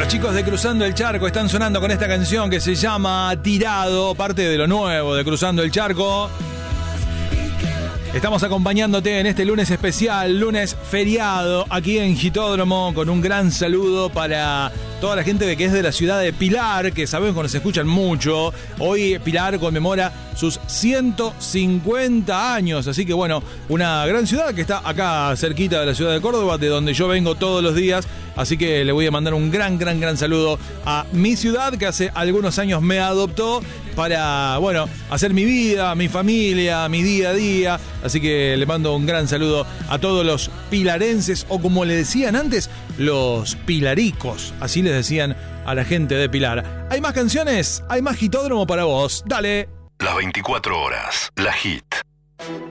Los chicos de Cruzando el Charco están sonando con esta canción que se llama Tirado, parte de lo nuevo de Cruzando el Charco. Estamos acompañándote en este lunes especial, lunes feriado, aquí en Hitódromo, con un gran saludo para toda la gente que es de la ciudad de Pilar, que sabemos que nos escuchan mucho. Hoy Pilar conmemora sus 150 años, así que bueno, una gran ciudad que está acá cerquita de la ciudad de Córdoba, de donde yo vengo todos los días. Así que le voy a mandar un gran saludo a mi ciudad, que hace algunos años me adoptó para, bueno, hacer mi vida, mi familia, mi día a día. Así que le mando un gran saludo a todos los pilarenses, o como le decían antes, los pilaricos. Así les decían a la gente de Pilar. ¿Hay más canciones? ¿Hay más Hitódromo para vos? Dale. Las 24 horas, la hit.